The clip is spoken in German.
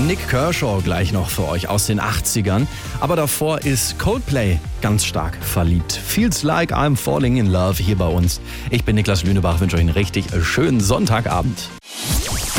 Nick Kershaw gleich noch für euch aus den 80ern. Aber davor ist Coldplay ganz stark verliebt. Feels like I'm falling in love hier bei uns. Ich bin Niklas Lünebach, wünsche euch einen richtig schönen Sonntagabend.